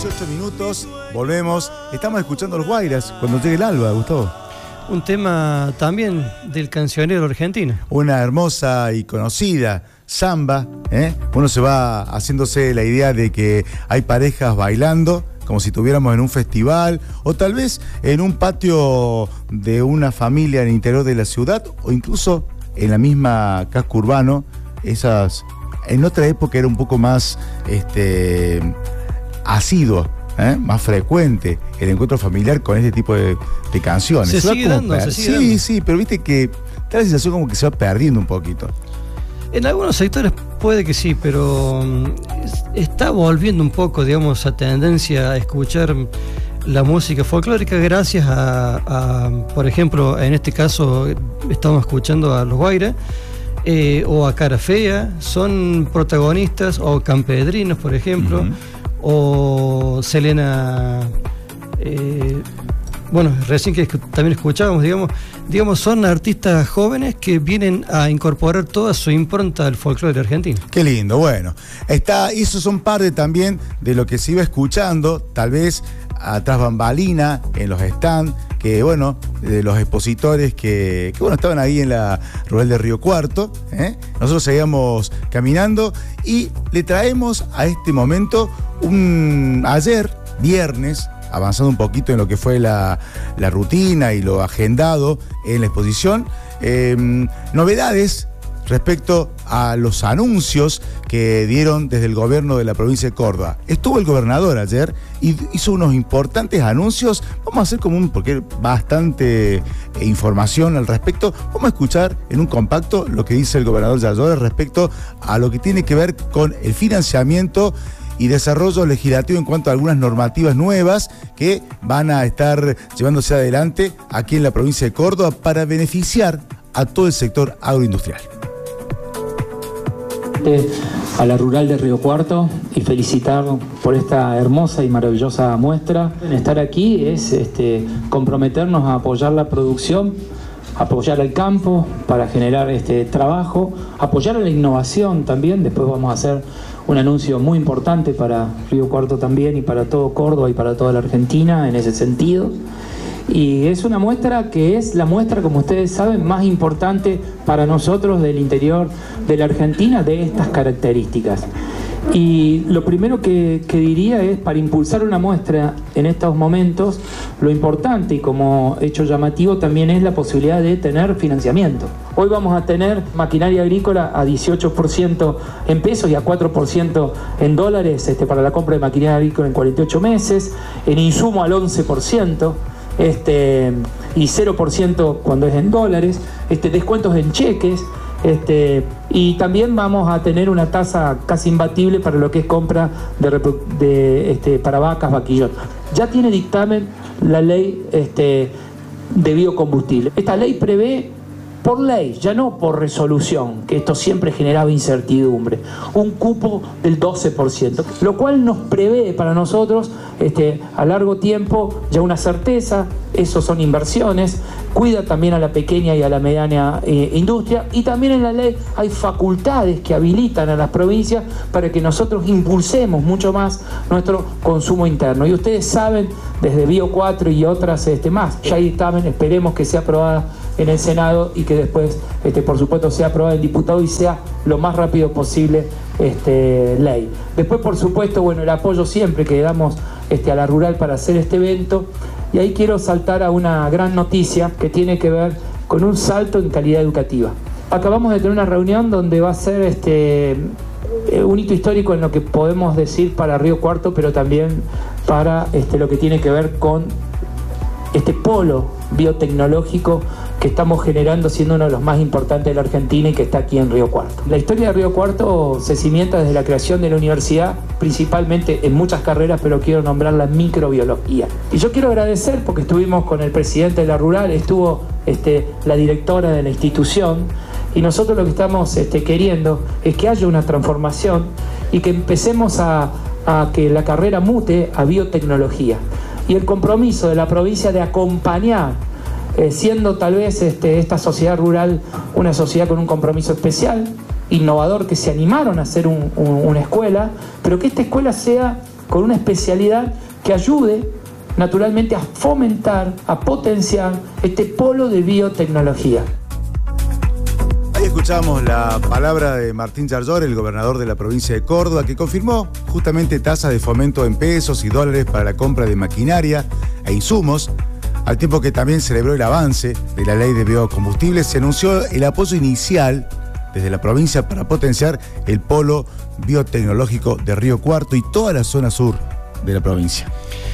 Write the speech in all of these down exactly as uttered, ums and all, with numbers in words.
dieciocho minutos, volvemos. Estamos escuchando Los Guairas cuando llegue el alba, Gustavo. Un tema también del cancionero argentino. Una hermosa y conocida samba, ¿eh? Uno se va haciéndose la idea de que hay parejas bailando como si estuviéramos en un festival o tal vez en un patio de una familia en el interior de la ciudad o incluso en la misma casco urbano. Esas, en otra época era un poco más este, asiduo, ¿eh? Más frecuente el encuentro familiar con este tipo de, de canciones. Se, se sigue dando, per... se sigue Sí, dando. sí, pero viste que da la sensación como que se va perdiendo un poquito. En algunos sectores puede que sí, pero um, está volviendo un poco, digamos, a tendencia a escuchar la música folclórica gracias a, a, por ejemplo, en este caso estamos escuchando a Los Guairas eh, o a Cara Fea, son protagonistas, o Campedrinos, por ejemplo, uh-huh. o Selena... Eh, bueno, recién que también escuchábamos, digamos, digamos, son artistas jóvenes que vienen a incorporar toda su impronta al folclore argentino. Qué lindo, bueno. Está, esos son parte también de lo que se iba escuchando, tal vez atrás bambalina, en los stands, que bueno, de los expositores que, que bueno, estaban ahí en la rural de Río Cuarto, ¿eh? Nosotros seguíamos caminando y le traemos a este momento un ayer, viernes, avanzando un poquito en lo que fue la, la rutina y lo agendado en la exposición, eh, novedades respecto a los anuncios que dieron desde el gobierno de la provincia de Córdoba. Estuvo el gobernador ayer y hizo unos importantes anuncios. Vamos a hacer como un, porque hay bastante eh, información al respecto, vamos a escuchar en un compacto lo que dice el gobernador Yayora respecto a lo que tiene que ver con el financiamiento y desarrollo legislativo en cuanto a algunas normativas nuevas que van a estar llevándose adelante aquí en la provincia de Córdoba para beneficiar a todo el sector agroindustrial. A la rural de Río Cuarto y felicitar por esta hermosa y maravillosa muestra. Estar aquí es este, comprometernos a apoyar la producción, apoyar al campo para generar este trabajo, apoyar a la innovación también. Después vamos a hacer un anuncio muy importante para Río Cuarto también y para todo Córdoba y para toda la Argentina en ese sentido. Y es una muestra que es la muestra, como ustedes saben, más importante para nosotros del interior de la Argentina de estas características. Y lo primero que, que diría es, para impulsar una muestra en estos momentos, lo importante y como hecho llamativo también es la posibilidad de tener financiamiento. Hoy vamos a tener maquinaria agrícola a dieciocho por ciento en pesos y a cuatro por ciento en dólares este, para la compra de maquinaria agrícola en cuarenta y ocho meses, en insumo al once por ciento. Este, y cero por ciento cuando es en dólares, este, descuentos en cheques, este, y también vamos a tener una tasa casi imbatible para lo que es compra de, de, este, para vacas, vaquillones. Ya tiene dictamen la ley este, de biocombustible. Esta ley prevé, por ley, ya no por resolución, que esto siempre generaba incertidumbre, un cupo del doce por ciento, lo cual nos prevé para nosotros este, a largo tiempo ya una certeza. Eso son inversiones, cuida también a la pequeña y a la mediana eh, industria, y también en la ley hay facultades que habilitan a las provincias para que nosotros impulsemos mucho más nuestro consumo interno. Y ustedes saben, desde Bio cuatro y otras este, más, ya hay dictamen, esperemos que sea aprobada en el Senado y que después, este, por supuesto, sea aprobada en diputado y sea lo más rápido posible este, ley. Después, por supuesto, bueno, el apoyo siempre que damos este, a la rural para hacer este evento. Y ahí quiero saltar a una gran noticia que tiene que ver con un salto en calidad educativa. Acabamos de tener una reunión donde va a ser este, un hito histórico en lo que podemos decir para Río Cuarto, pero también para este, lo que tiene que ver con este polo biotecnológico que estamos generando, siendo uno de los más importantes de la Argentina y que está aquí en Río Cuarto. La historia de Río Cuarto se cimienta desde la creación de la universidad, principalmente en muchas carreras, pero quiero nombrar la microbiología. Y yo quiero agradecer porque estuvimos con el presidente de la rural, estuvo este, la directora de la institución, y nosotros lo que estamos este, queriendo es que haya una transformación y que empecemos a, a que la carrera mute a biotecnología. Y el compromiso de la provincia de acompañar, eh, siendo tal vez este, esta sociedad rural una sociedad con un compromiso especial, innovador, que se animaron a hacer un, un, una escuela, pero que esta escuela sea con una especialidad que ayude naturalmente a fomentar, a potenciar este polo de biotecnología. Ahí escuchamos la palabra de Martín Yarlor, el gobernador de la provincia de Córdoba, que confirmó justamente tasas de fomento en pesos y dólares para la compra de maquinaria e insumos. Al tiempo que también celebró el avance de la ley de biocombustibles, se anunció el apoyo inicial desde la provincia para potenciar el polo biotecnológico de Río Cuarto y toda la zona sur de la provincia.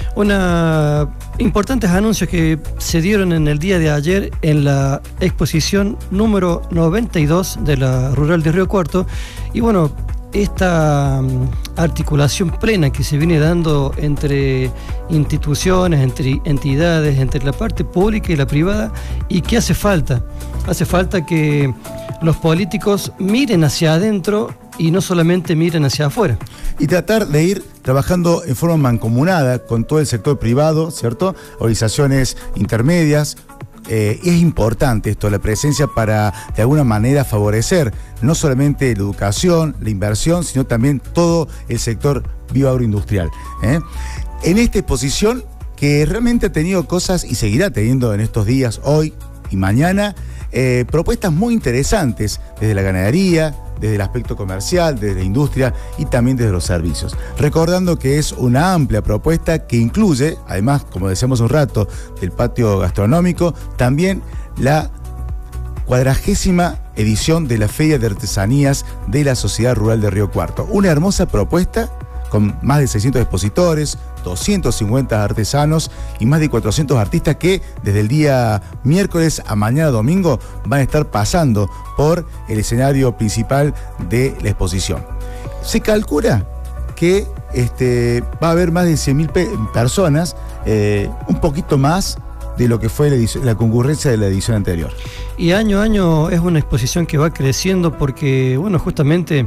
Una importantes anuncios que se dieron en el día de ayer en la exposición número noventa y dos de la Rural de Río Cuarto. Y bueno, esta um, articulación plena que se viene dando entre instituciones, entre entidades, entre la parte pública y la privada, y que hace falta, hace falta que los políticos miren hacia adentro y no solamente miren hacia afuera. Y tratar de ir trabajando en forma mancomunada con todo el sector privado, ¿cierto? Organizaciones intermedias. Eh, es importante esto, la presencia para de alguna manera favorecer no solamente la educación, la inversión, sino también todo el sector bioagroindustrial. ¿eh? En esta exposición, que realmente ha tenido cosas y seguirá teniendo en estos días, hoy y mañana, eh, propuestas muy interesantes desde la ganadería, desde el aspecto comercial, desde la industria y también desde los servicios. Recordando que es una amplia propuesta que incluye, además, como decíamos un rato, del patio gastronómico, también la cuadragésima edición de la Feria de Artesanías de la Sociedad Rural de Río Cuarto. Una hermosa propuesta con más de seiscientos expositores, doscientos cincuenta artesanos y más de cuatrocientos artistas que desde el día miércoles a mañana domingo van a estar pasando por el escenario principal de la exposición. Se calcula que este, va a haber más de cien mil pe personas, eh, un poquito más de lo que fue la, edición, la concurrencia de la edición anterior. Y año a año es una exposición que va creciendo porque, bueno, justamente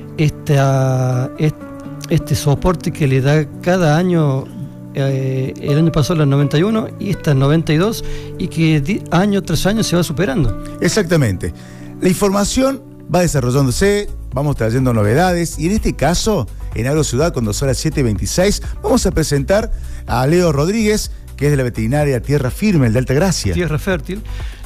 esta... esta este soporte que le da cada año, eh, el año pasado la noventa y uno y esta noventa y dos, y que año tras año se va superando. Exactamente. La información va desarrollándose, vamos trayendo novedades, y en este caso, en Agrociudad, cuando son las siete y veintiséis, vamos a presentar a Leo Rodríguez, que es de la veterinaria Tierra Firme, de Altagracia. Tierra Fértil,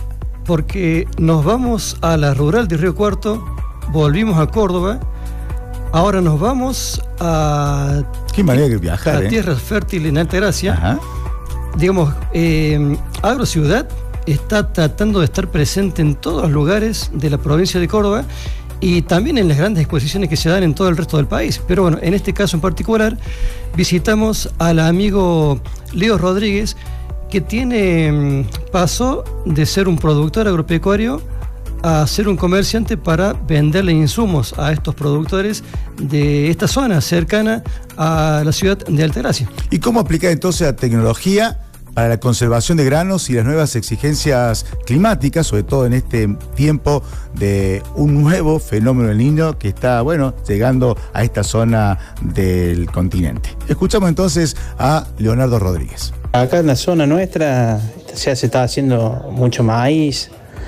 porque nos vamos a la Rural de Río Cuarto, volvimos a Córdoba. Ahora nos vamos a... Qué manera de viajar, a ¿eh? Tierra Fértil en Altagracia. Ajá. Digamos, eh, Agrociudad está tratando de estar presente en todos los lugares de la provincia de Córdoba y también en las grandes exposiciones que se dan en todo el resto del país. Pero bueno, en este caso en particular, visitamos al amigo Leo Rodríguez, que tiene, pasó de ser un productor agropecuario a ser un comerciante para venderle insumos a estos productores de esta zona cercana a la ciudad de Altagracia. ¿Y cómo aplicar entonces la tecnología para la conservación de granos y las nuevas exigencias climáticas, sobre todo en este tiempo de un nuevo fenómeno del Niño que está, bueno, llegando a esta zona del continente? Escuchamos entonces a Leonardo Rodríguez. Acá en la zona nuestra se, se está haciendo mucho maíz,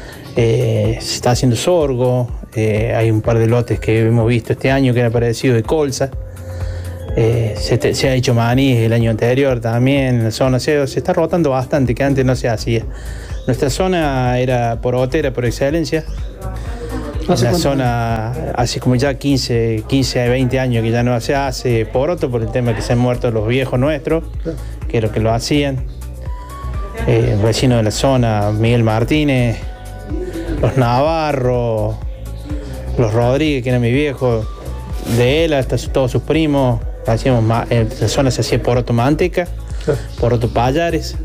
Eh, se está haciendo sorgo, eh, hay un par de lotes que hemos visto este año que han aparecido de colza, eh, se, te, se ha hecho maní el año anterior también en la zona, se, se está rotando bastante, que antes no se hacía. Nuestra zona era porotera por excelencia, la zona hace como ya quince, veinte años que ya no se hace poroto por el tema que se han muerto los viejos nuestros, que era lo que lo hacían. Eh, el vecino de la zona, Miguel Martínez, los Navarro, los Rodríguez, que era mi viejo, de él hasta todos sus primos, hacíamos, en la zona se hacía poroto manteca, poroto payares,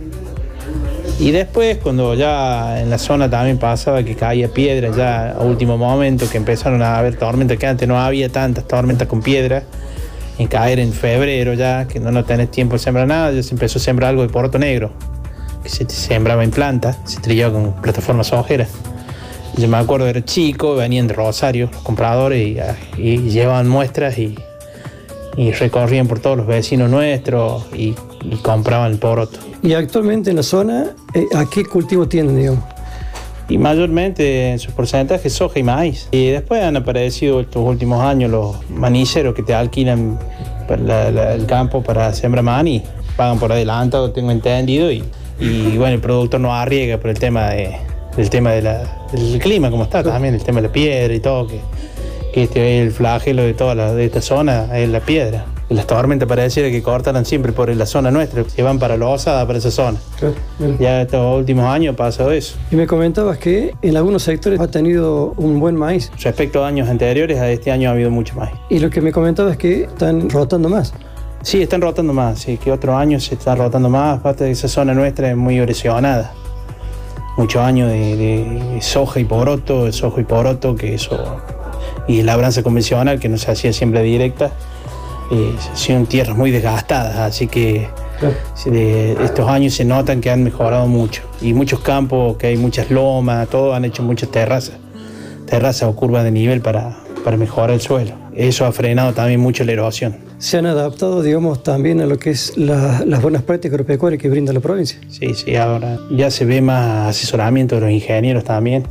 y después cuando ya en la zona también pasaba que caía piedra ya a último momento, que empezaron a haber tormentas, que antes no había tantas tormentas con piedra, en caer en febrero ya, que no, no tenés tiempo de sembrar nada, ya se empezó a sembrar algo de poroto negro, que se sembraba en planta, se trillaba con plataformas ojeras. Yo me acuerdo, era chico, venían de Rosario los compradores y, y llevaban muestras y, y recorrían por todos los vecinos nuestros y, y compraban el poroto. Y actualmente en la zona, eh, ¿a qué cultivo tienen, digamos? Y mayormente en sus porcentajes soja y maíz. Y después han aparecido estos últimos años los maniceros que te alquilan la, la, el campo para sembra maní, pagan por adelantado, tengo entendido, y, y bueno, el productor no arriesga por el tema de, del tema de la, del clima, como está también, el tema de la piedra y todo, que, que este es el flagelo de toda la, de esta zona, es la piedra. Las tormentas pareciera que cortaran siempre por la zona nuestra, se van para Losada, para esa zona. Claro, claro. Ya estos últimos años ha pasado eso. Y me comentabas que en algunos sectores ha tenido un buen maíz. Respecto a años anteriores, a este año ha habido mucho maíz. Y lo que me comentabas es que están rotando más. Sí, están rotando más, sí, que otros años se está rotando más, aparte de esa zona nuestra es muy erosionada. Muchos años de, de soja y poroto, de soja y poroto, que eso, y labranza convencional, que no se hacía siempre directa. Eh, son tierras muy desgastadas, así que claro. de estos años se notan que han mejorado mucho. Y muchos campos, que hay muchas lomas, todos han hecho muchas terrazas, terrazas o curvas de nivel para, para mejorar el suelo. Eso ha frenado también mucho la erosión. ¿Se han adaptado, digamos, también a lo que es la, las buenas prácticas agropecuarias que brinda la provincia? Sí, sí, ahora ya se ve más asesoramiento de los ingenieros también.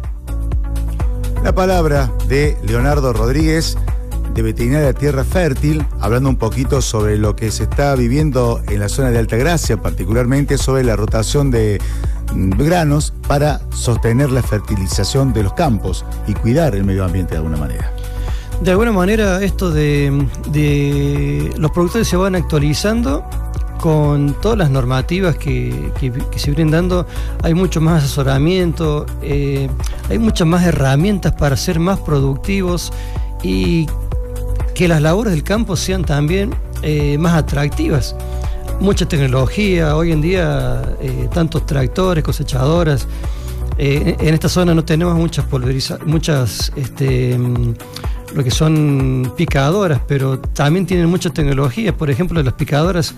La palabra de Leonardo Rodríguez, de Veterinaria Tierra Fértil, hablando un poquito sobre lo que se está viviendo en la zona de Altagracia, particularmente sobre la rotación de granos para sostener la fertilización de los campos y cuidar el medio ambiente de alguna manera. De alguna manera esto de, de los productores se van actualizando con todas las normativas que, que, que se vienen dando. Hay mucho más asesoramiento, eh, hay muchas más herramientas para ser más productivos y que las labores del campo sean también eh, más atractivas. Mucha tecnología, hoy en día eh, tantos tractores, cosechadoras. Eh, en esta zona no tenemos muchas pulverizadoras, muchas este, lo que son picadoras, pero también tienen muchas tecnologías. Por ejemplo, las picadoras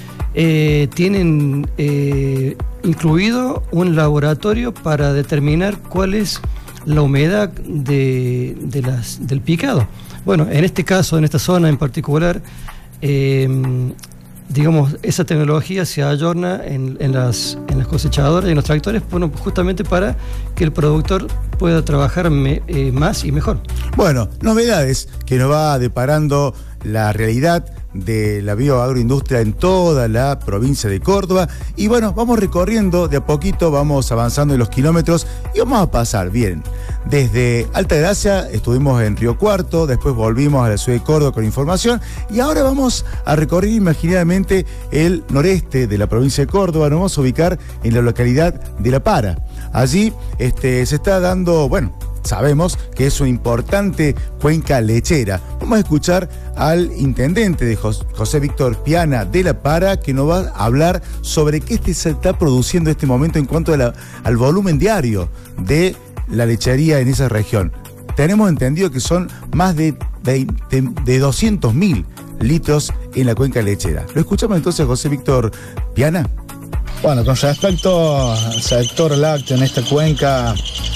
eh, tienen eh, incluido un laboratorio para determinar cuál es la humedad de, de las, del picado. Bueno, en este caso, en esta zona en particular, eh, digamos, esa tecnología se ayorna en, en, las, en las cosechadoras y en los tractores, bueno, justamente para que el productor pueda trabajar me, eh, más y mejor. Bueno, novedades que nos va deparando la realidad de la bioagroindustria en toda la provincia de Córdoba. Y bueno, vamos recorriendo de a poquito, vamos avanzando en los kilómetros y vamos a pasar bien. Desde Altagracia estuvimos en Río Cuarto, después volvimos a la ciudad de Córdoba con información y ahora vamos a recorrer imaginariamente el noreste de la provincia de Córdoba. Nos vamos a ubicar en la localidad de La Para. Allí este, se está dando, bueno, sabemos que es una importante cuenca lechera. Vamos a escuchar al intendente de José Víctor Piana de La Para, que nos va a hablar sobre qué se está produciendo en este momento en cuanto a la, al volumen diario de la lechería en esa región. Tenemos entendido que son más de, de, de, de doscientos mil litros en la cuenca lechera. ¿Lo escuchamos entonces a José Víctor Piana? Bueno, con respecto al sector lácteo en esta cuenca,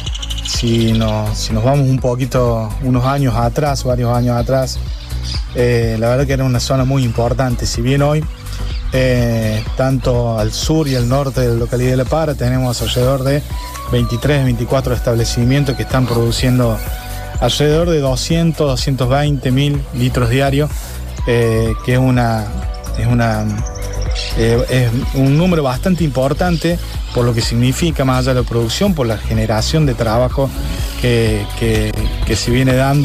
si nos, si nos vamos un poquito, unos años atrás, varios años atrás, eh, la verdad que era una zona muy importante. Si bien hoy, eh, tanto al sur y al norte de la localidad de La Para, tenemos alrededor de veintitrés, veinticuatro establecimientos que están produciendo alrededor de doscientos, doscientos veinte mil litros diarios, eh, que es una, es una eh, es un número bastante importante por lo que significa, más allá de la producción, por la generación de trabajo que, que, que se viene dando.